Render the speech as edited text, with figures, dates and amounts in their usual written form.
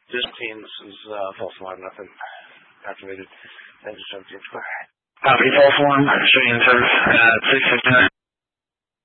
This Teams is false alarm, nothing activated. Thanks for 17 Square. Copy, false alarm, showing in service at 6:59.